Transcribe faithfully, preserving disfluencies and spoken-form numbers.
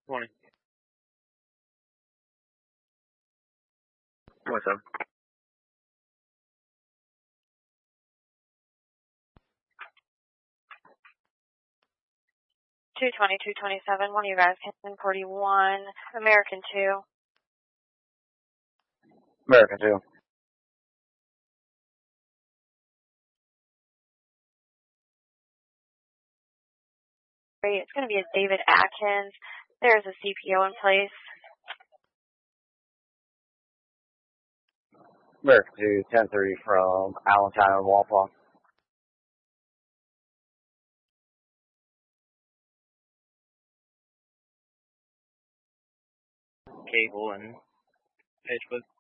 Morning. What's up? two twenty, two twenty-seven, one of you guys, Hinton forty-one, American two. American two. It's going to be a David Atkins. There's a C P O in place. American two, ten thirty from Allentown and Walpole. Cable and Facebook.